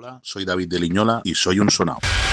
Hola, soy David de Liñola y soy un sonao.